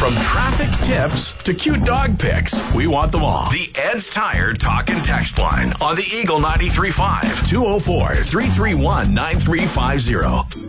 From traffic tips to cute dog pics, we want them all. The Ed's Tire Talk and Text line on the Eagle 93.5 204-331-9350.